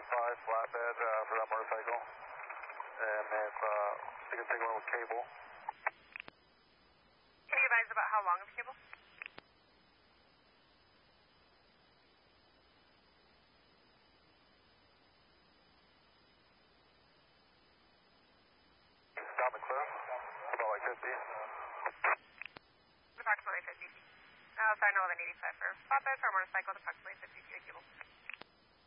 flatbed for that motorcycle. And if you can take one with cable. Can you advise about how long of a cable? Stop and clear. About like 50. Approximately 50 feet. Sorry, no, than 85 for flatbed for a motorcycle, approximately 50 feet of cable.